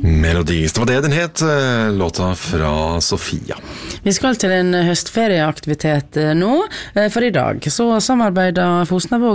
Melodis, det var det den het, låta fra Sofia. Vi skal til en høstferieaktivitet nå, for i dag så samarbeider Fosnavåg